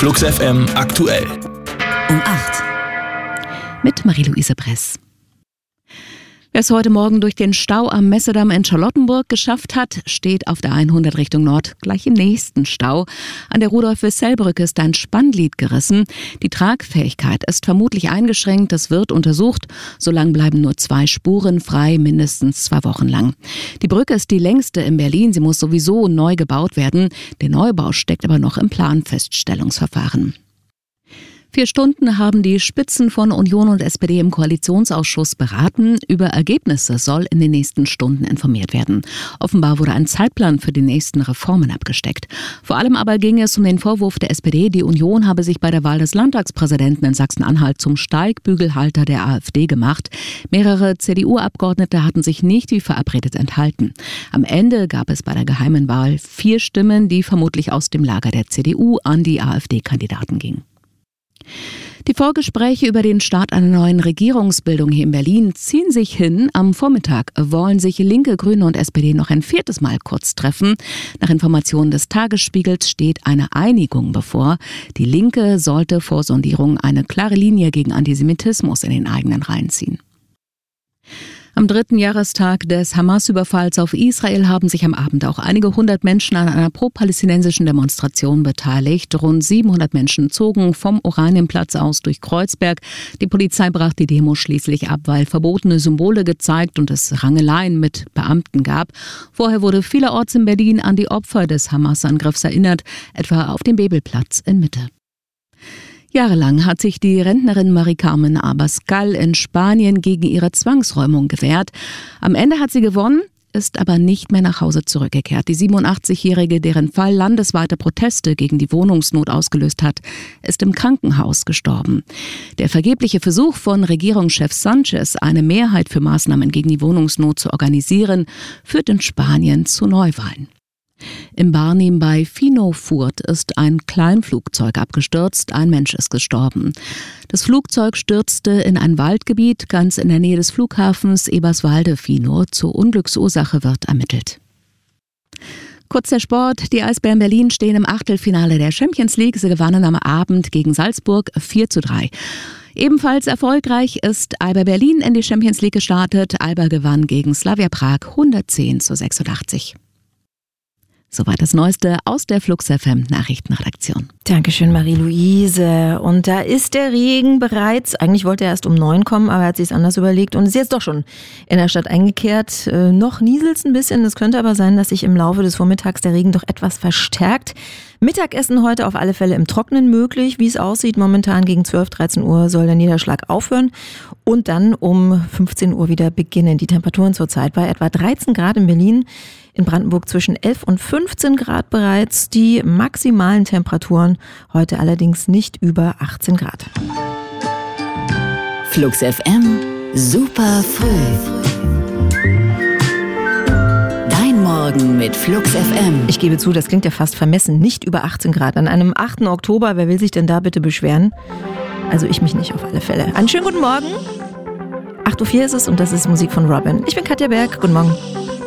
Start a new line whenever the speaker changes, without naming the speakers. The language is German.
Flux FM aktuell.
Um 8. Mit Marie-Louise Bress. Wer es heute Morgen durch den Stau am Messedamm in Charlottenburg geschafft hat, steht auf der 100 Richtung Nord gleich im nächsten Stau. An der Rudolf-Wissell-Brücke ist ein Spannglied gerissen. Die Tragfähigkeit ist vermutlich eingeschränkt. Das wird untersucht. Solange bleiben nur 2 Spuren frei, mindestens 2 Wochen lang. Die Brücke ist die längste in Berlin. Sie muss sowieso neu gebaut werden. Der Neubau steckt aber noch im Planfeststellungsverfahren. 4 Stunden haben die Spitzen von Union und SPD im Koalitionsausschuss beraten. Über Ergebnisse soll in den nächsten Stunden informiert werden. Offenbar wurde ein Zeitplan für die nächsten Reformen abgesteckt. Vor allem aber ging es um den Vorwurf der SPD, die Union habe sich bei der Wahl des Landtagspräsidenten in Sachsen-Anhalt zum Steigbügelhalter der AfD gemacht. Mehrere CDU-Abgeordnete hatten sich nicht wie verabredet enthalten. Am Ende gab es bei der geheimen Wahl 4 Stimmen, die vermutlich aus dem Lager der CDU an die AfD-Kandidaten gingen. Die Vorgespräche über den Start einer neuen Regierungsbildung hier in Berlin ziehen sich hin. Am Vormittag wollen sich Linke, Grüne und SPD noch ein 4. Mal kurz treffen. Nach Informationen des Tagesspiegels steht eine Einigung bevor. Die Linke sollte vor Sondierung eine klare Linie gegen Antisemitismus in den eigenen Reihen ziehen. Am 3. Jahrestag des Hamas-Überfalls auf Israel haben sich am Abend auch einige 100 Menschen an einer pro-palästinensischen Demonstration beteiligt. Rund 700 Menschen zogen vom Oranienplatz aus durch Kreuzberg. Die Polizei brach die Demo schließlich ab, weil verbotene Symbole gezeigt und es Rangeleien mit Beamten gab. Vorher wurde vielerorts in Berlin an die Opfer des Hamas-Angriffs erinnert, etwa auf dem Bebelplatz in Mitte. Jahrelang hat sich die Rentnerin Mari-Carmen Abascal in Spanien gegen ihre Zwangsräumung gewehrt. Am Ende hat sie gewonnen, ist aber nicht mehr nach Hause zurückgekehrt. Die 87-Jährige, deren Fall landesweite Proteste gegen die Wohnungsnot ausgelöst hat, ist im Krankenhaus gestorben. Der vergebliche Versuch von Regierungschef Sanchez, eine Mehrheit für Maßnahmen gegen die Wohnungsnot zu organisieren, führt in Spanien zu Neuwahlen. Im Barnim bei Finofurt ist ein Kleinflugzeug abgestürzt, ein Mensch ist gestorben. Das Flugzeug stürzte in ein Waldgebiet ganz in der Nähe des Flughafens Eberswalde-Fino. Zur Unglücksursache wird ermittelt. Kurz der Sport. Die Eisbären Berlin stehen im Achtelfinale der Champions League. Sie gewannen am Abend gegen Salzburg 4:3. Ebenfalls erfolgreich ist Alba Berlin in die Champions League gestartet. Alba gewann gegen Slavia Prag 110:86. Soweit das Neueste aus der Flux FM Nachrichtenredaktion.
Dankeschön, Marie-Louise. Und da ist der Regen bereits, eigentlich wollte er erst um 9 kommen, aber er hat sich es anders überlegt und ist jetzt doch schon in der Stadt eingekehrt. Noch nieselt es ein bisschen, es könnte aber sein, dass sich im Laufe des Vormittags der Regen doch etwas verstärkt. Mittagessen heute auf alle Fälle im Trockenen möglich. Wie es aussieht, momentan gegen 12, 13 Uhr soll der Niederschlag aufhören und dann um 15 Uhr wieder beginnen. Die Temperaturen zurzeit bei etwa 13 Grad in Berlin, in Brandenburg zwischen 11 und 15 Grad bereits. Die maximalen Temperaturen heute allerdings nicht über 18 Grad.
Flux FM, super früh. Morgen mit Flux FM.
Ich gebe zu, das klingt ja fast vermessen, nicht über 18 Grad. An einem 8. Oktober, wer will sich denn da bitte beschweren? Also ich mich nicht auf alle Fälle. Einen schönen guten Morgen. 8:04 Uhr ist es und das ist Musik von Robin. Ich bin Katja Berg, guten Morgen.